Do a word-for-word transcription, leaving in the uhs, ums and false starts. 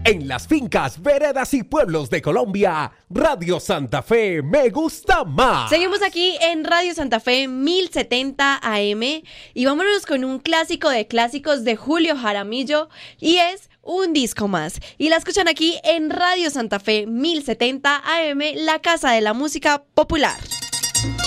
En las fincas, veredas y pueblos de Colombia, Radio Santa Fe me gusta más. Seguimos aquí en Radio Santa Fe mil setenta A M y vámonos con un clásico de clásicos de Julio Jaramillo y es Un disco más. Y la escuchan aquí en Radio Santa Fe mil setenta A M, la casa de la música popular.